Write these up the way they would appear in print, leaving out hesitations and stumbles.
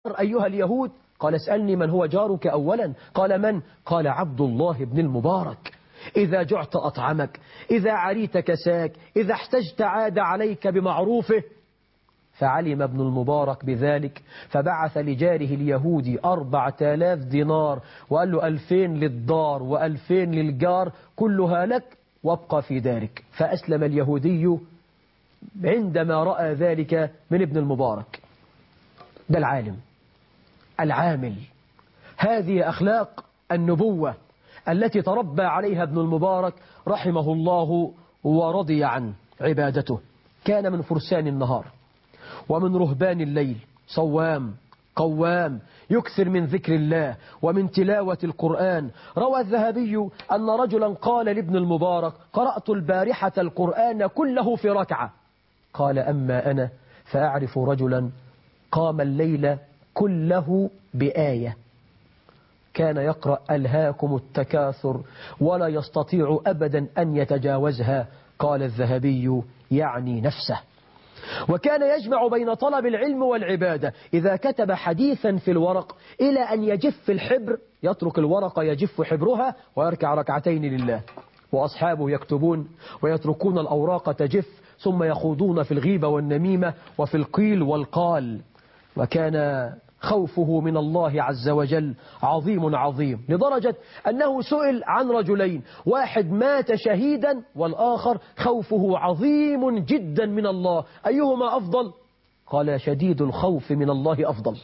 أيها اليهود؟ قال اسألني من هو جارك أولا. قال من؟ قال عبد الله بن المبارك، إذا جعت أطعمك، إذا عريت كساك، إذا احتجت عاد عليك بمعروفه. فعلم ابن المبارك بذلك، فبعث لجاره اليهودي 4000 دينار وقال له 2000 للدار و2000 للجار، كلها لك وابقى في دارك. فأسلم اليهودي عندما رأى ذلك من ابن المبارك. ده العالم العامل. هذه أخلاق النبوة التي تربى عليها ابن المبارك رحمه الله ورضي عنه. عبادته، كان من فرسان النهار ومن رهبان الليل، صوام قوام، يكثر من ذكر الله ومن تلاوة القرآن. روى الذهبي أن رجلا قال لابن المبارك: قرأت البارحة القرآن كله في ركعة. قال: أما أنا فأعرف رجلا قام الليل كله بآية، كان يقرأ ألهاكم التكاثر ولا يستطيع أبدا أن يتجاوزها. قال الذهبي: يعني نفسه. وكان يجمع بين طلب العلم والعبادة. إذا كتب حديثا في الورق إلى أن يجف الحبر، يترك الورقة يجف حبرها ويركع ركعتين لله. وأصحابه يكتبون ويتركون الأوراق تجف، ثم يخوضون في الغيبة والنميمة وفي القيل والقال. وكان خوفه من الله عز وجل عظيم عظيم، لدرجة أنه سئل عن رجلين، واحد مات شهيدا والآخر خوفه عظيم جدا من الله، أيهما أفضل؟ قال: شديد الخوف من الله أفضل.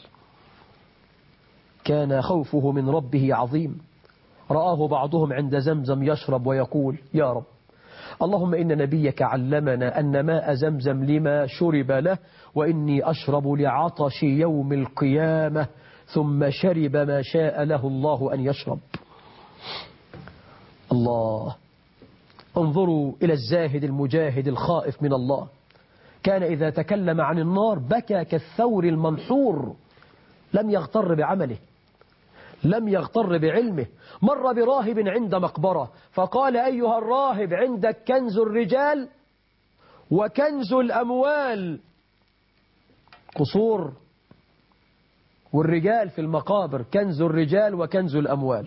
كان خوفه من ربه عظيم. رآه بعضهم عند زمزم يشرب ويقول: يا رب، اللهم إن نبيك علمنا أن ماء زمزم لما شرب له، وإني أشرب لعطش يوم القيامة. ثم شرب ما شاء له الله أن يشرب. الله. انظروا إلى الزاهد المجاهد الخائف من الله. كان إذا تكلم عن النار بكى كالثور المنحور. لم يغتر بعمله، لم يغتر بعلمه. مر براهب عند مقبرة فقال: أيها الراهب، عندك كنز الرجال وكنز الأموال. قصور والرجال في المقابر، كنز الرجال وكنز الأموال.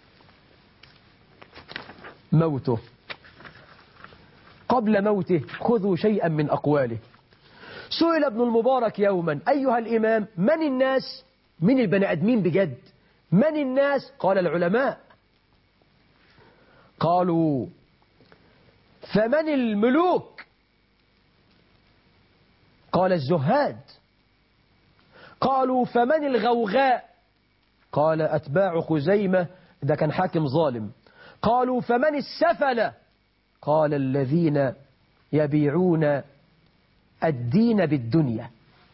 موته، قبل موته خذوا شيئا من أقواله. سئل ابن المبارك يوما: أيها الإمام، من الناس؟ من البني آدمين بجد؟ من الناس؟ قال: العلماء. قالوا: فمن الملوك؟ قال: الزهاد. قالوا: فمن الغوغاء؟ قال: أتباع خزيمة، ده كان حاكم ظالم. قالوا: فمن السفلة؟ قال: الذين يبيعون الدين بالدنيا.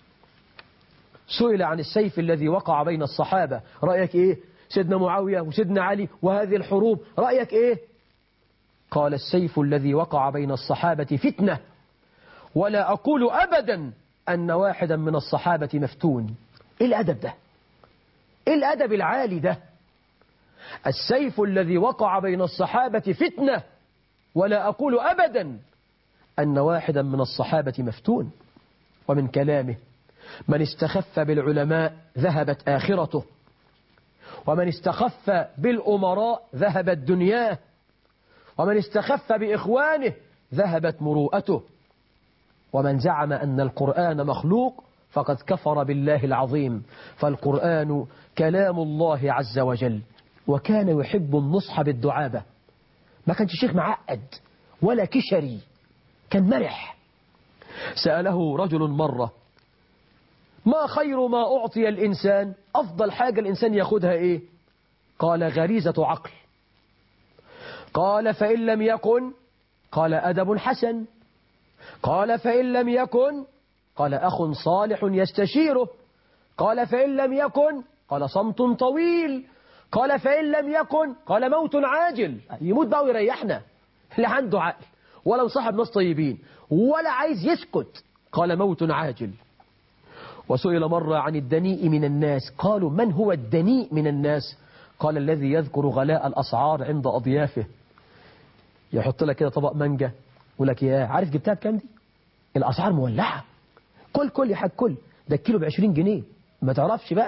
سئل عن السيف الذي وقع بين الصحابة: رأيك إيه؟ سيدنا معاوية وسيدنا علي وهذه الحروب، رأيك إيه؟ قال: السيف الذي وقع بين الصحابة فتنة، ولا أقول أبدا أن واحدا من الصحابة مفتون. إيه الأدب ده؟ إيه الأدب العالي ده؟ السيف الذي وقع بين الصحابة فتنة، ولا أقول أبدا أن واحدا من الصحابة مفتون. ومن كلامه: من استخف بالعلماء ذهبت آخرته، ومن استخف بالأمراء ذهبت دنياه، ومن استخف بإخوانه ذهبت مروءته. ومن زعم أن القرآن مخلوق فقد كفر بالله العظيم، فالقرآن كلام الله عز وجل. وكان يحب النصح بالدعابة، ما كانش شيخ معقد ولا كشري، كان مرح. سأله رجل مرة: ما خير ما أعطي الإنسان؟ أفضل حاجة الإنسان يأخذها إيه؟ قال: غريزة عقل. قال: فإن لم يكن؟ قال: أدب حسن. قال: فإن لم يكن؟ قال: أخ صالح يستشيره. قال: فإن لم يكن؟ قال: صمت طويل. قال: فإن لم يكن؟ قال: موت عاجل، يموت بقى ويريحنا. لا عنده عقل ولا مصاحب ناس طيبين ولا عايز يسكت. قال: موت عاجل. وسئل مرة عن الدنيء من الناس، قالوا: من هو الدنيء من الناس؟ قال: الذي يذكر غلاء الأسعار عند أضيافه. يحط لك كده طبق مانجا يقول لك: يا عارف جبتها بكام دي؟ الأسعار مولعة، كل يا حاج كل ده الكيلو ب20 جنيه، ما تعرفش بقى